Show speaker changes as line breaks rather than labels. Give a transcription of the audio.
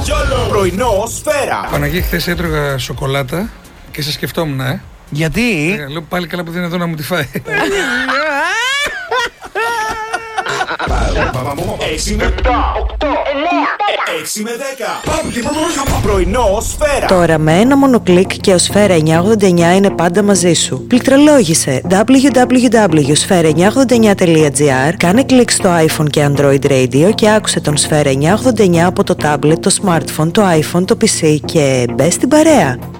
Πρωινό Σφαίρα.
Παναγία, χθες έτρωγα σοκολάτα και σε σκεφτόμουν,
Γιατί?
Λέω πάλι καλά που δεν είναι εδώ να μου τη φάει.
6 με 7, 8, 9, 6 με 10. Πρωινό Σφαίρα.
Τώρα με ένα μόνο κλικ και ο Σφαίρα 989 είναι πάντα μαζί σου. Πληκτρολόγησε www.sfera989.gr, κάνε κλικ στο iPhone και Android Radio και άκουσε τον Σφαίρα 989 από το tablet, το smartphone, το iPhone, το PC και μπες στην παρέα.